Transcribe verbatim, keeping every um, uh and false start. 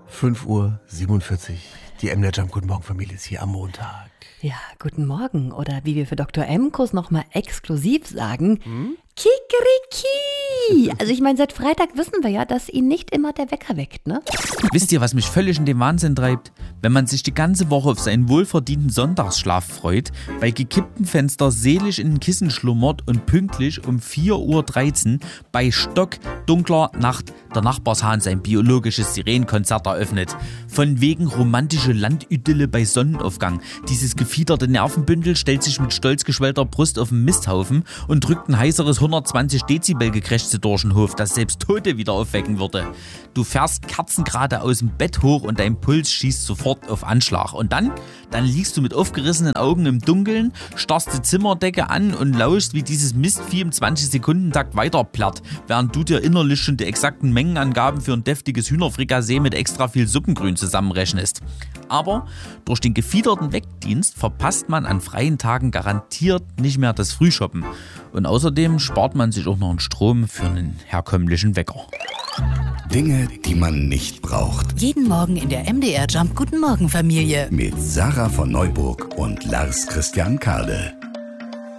fünf Uhr siebenundvierzig. Die M D R Jump Guten Morgen Familie ist hier am Montag. Ja, guten Morgen. Oder wie wir für Doktor M-Kurs nochmal exklusiv sagen, hm? Kikeriki! Also ich meine, seit Freitag wissen wir ja, dass ihn nicht immer der Wecker weckt, ne? Wisst ihr, was mich völlig in den Wahnsinn treibt? Wenn man sich die ganze Woche auf seinen wohlverdienten Sonntagsschlaf freut, bei gekipptem Fenster selig in den Kissen schlummert und pünktlich um vier Uhr dreizehn bei stockdunkler Nacht der Nachbarshahn sein biologisches Sirenenkonzert eröffnet. Von wegen romantische Landidylle bei Sonnenaufgang. Dieses gefiederte Nervenbündel stellt sich mit stolz geschwellter Brust auf den Misthaufen und drückt ein heißeres hundertzwanzig Dezibel Gekrächze durch den Hof, das selbst Tote wieder aufwecken würde. Du fährst kerzengerade aus dem Bett hoch und dein Puls schießt sofort auf Anschlag. Und dann, dann liegst du mit aufgerissenen Augen im Dunkeln, starrst die Zimmerdecke an und lauschst, wie dieses Mistvieh im zwanzig-Sekunden-Takt weiterplatt, während du dir innerlich schon die exakten Mengenangaben für ein deftiges Hühnerfrikassee mit extra viel Suppengrün zusammenrechnest. Aber durch den gefiederten Weckdienst verpasst man an freien Tagen garantiert nicht mehr das Frühshoppen. Und außerdem spart man sich auch noch einen Strom für einen herkömmlichen Wecker. Dinge, die man nicht braucht. Jeden Morgen in der M D R Jump Guten Morgen Familie. Mit Sarah von Neuburg und Lars Christian Kade.